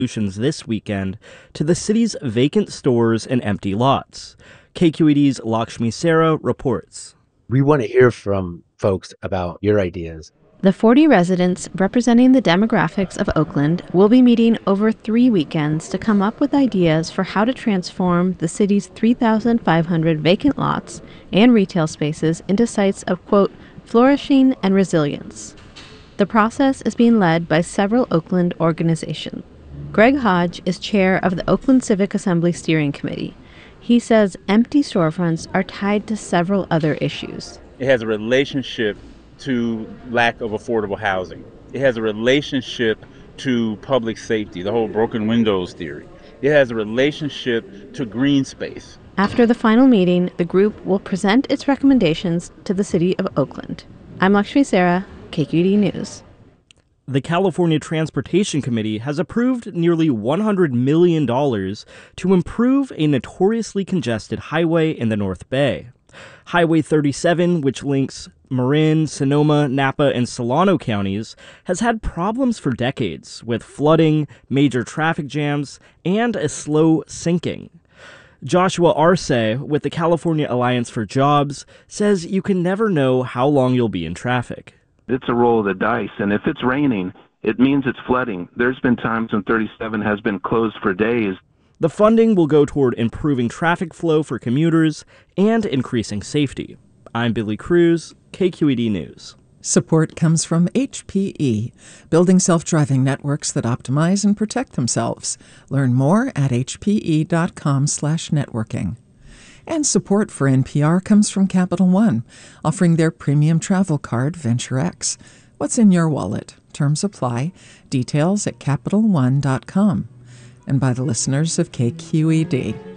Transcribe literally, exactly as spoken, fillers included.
solutions this weekend to the city's vacant stores and empty lots. K Q E D's Lakshmi Sarah reports. We want to hear from folks about your ideas. The forty residents representing the demographics of Oakland will be meeting over three weekends to come up with ideas for how to transform the city's three thousand five hundred vacant lots and retail spaces into sites of, quote, flourishing and resilience. The process is being led by several Oakland organizations. Greg Hodge is chair of the Oakland Civic Assembly Steering Committee. He says empty storefronts are tied to several other issues. It has a relationship to lack of affordable housing. It has a relationship to public safety, the whole broken windows theory. It has a relationship to green space. After the final meeting, the group will present its recommendations to the city of Oakland. I'm Lakshmi Sarah, K Q E D News. The California Transportation Committee has approved nearly one hundred million dollars to improve a notoriously congested highway in the North Bay. Highway thirty-seven, which links Marin, Sonoma, Napa, and Solano counties, has had problems for decades with flooding, major traffic jams, and a slow sinking. Joshua Arce with the California Alliance for Jobs says you can never know how long you'll be in traffic. It's a roll of the dice, and if it's raining, it means it's flooding. There's been times when thirty-seven has been closed for days. The funding will go toward improving traffic flow for commuters and increasing safety. I'm Billy Cruz, K Q E D News. Support comes from H P E, building self-driving networks that optimize and protect themselves. Learn more at hpe.com slash networking. And support for N P R comes from Capital One, offering their premium travel card, Venture X. What's in your wallet? Terms apply. Details at capital one dot com. And by the listeners of K Q E D.